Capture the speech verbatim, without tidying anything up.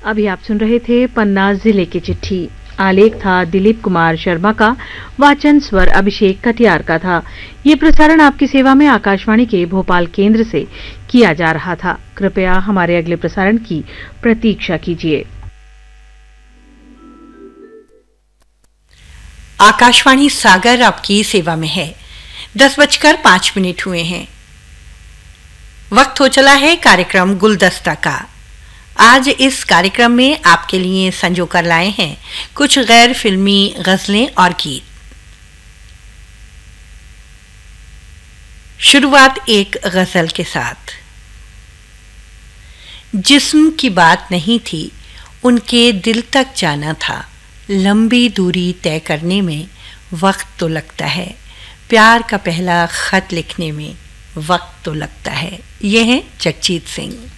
अभी आप सुन रहे थे पन्ना जिले की चिट्ठी। आलेख था दिलीप कुमार शर्मा का, वाचन स्वर अभिषेक कटियार का था। ये प्रसारण आपकी सेवा में आकाशवाणी के भोपाल केंद्र से किया जा रहा था। कृपया हमारे अगले प्रसारण की प्रतीक्षा कीजिए। आकाशवाणी सागर आपकी सेवा में है। दस बजकर पांच मिनट हुए हैं। वक्त हो चला है कार्यक्रम गुलदस्ता का। आज इस कार्यक्रम में आपके लिए संजो कर लाए हैं कुछ गैर फिल्मी गजलें और गीत। शुरुआत एक गजल के साथ। जिस्म की बात नहीं थी, उनके दिल तक जाना था। लंबी दूरी तय करने में वक्त तो लगता है, प्यार का पहला खत लिखने में वक्त तो लगता है। ये हैं जगजीत सिंह।